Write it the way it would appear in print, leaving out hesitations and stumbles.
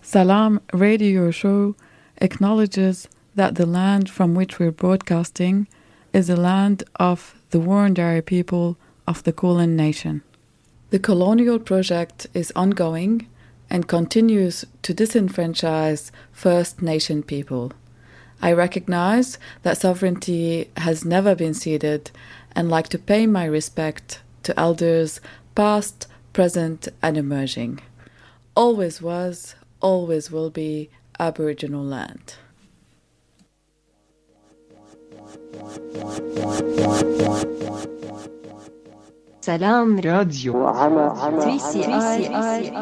Salam radio show acknowledges that the land from which we're broadcasting is the land of the Wurundjeri people of the Kulin Nation. The colonial project is ongoing and continues to disenfranchise First Nation people. I recognize that sovereignty has never been ceded and like to pay my respect to elders past, present and emerging. Always was, always will be Aboriginal land. Salam راديو 3CI